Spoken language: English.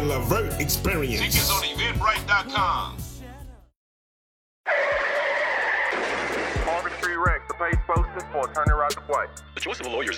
Levert experience. Tickets on Eventbrite.com. Marvin Street Rex, the page posted for attorney right to play. The choice of a lawyer is